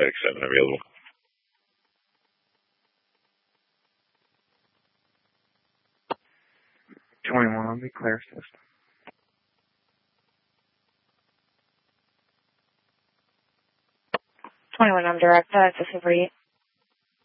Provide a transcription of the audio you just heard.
Medic 7 available. 21 on the clear system. 21, I'm direct. Access over 8.